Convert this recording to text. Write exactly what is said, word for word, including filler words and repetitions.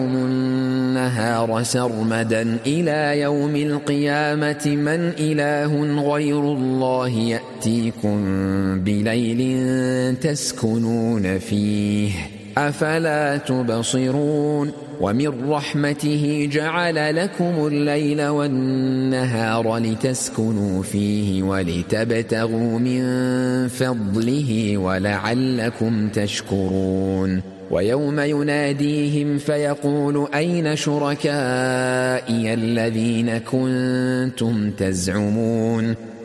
النهار سرمدا إلى يوم القيامة من إله غير الله يأتيكم بليل تسكنون فيه أفلا تبصرون ومن رحمته جعل لكم الليل والنهار لتسكنوا فيه ولتبتغوا من فضله ولعلكم تشكرون ويوم يناديهم فيقول أين شركائي الذين كنتم تزعمون